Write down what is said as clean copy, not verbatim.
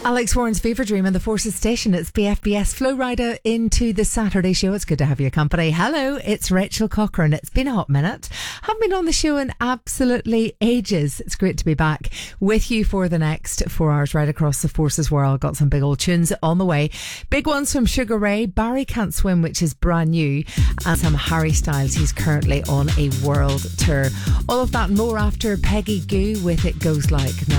Alex Warren's Fever Dream on the Forces Station. It's BFBS Flow Rider into the Saturday show. It's good to have your company. Hello, it's Rachel Cochran. It's been a hot minute. Haven't been on the show in absolutely ages. It's great to be back with you for the next 4 hours right across the Forces world. Got some big old tunes on the way. Big ones from Sugar Ray, Barry Can't Swim, which is brand new, and some Harry Styles. He's currently on a world tour. All of that and more after Peggy Gou with It Goes Like. Now,